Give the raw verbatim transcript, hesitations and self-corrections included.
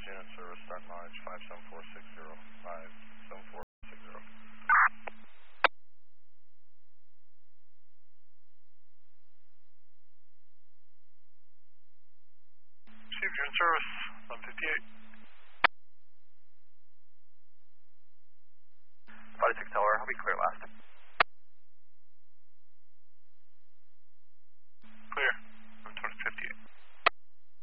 unit service, start mileage five seven four six zero, five seven four six zero. Received unit service, one fifty-eight. five six Tower, I'll be clear last.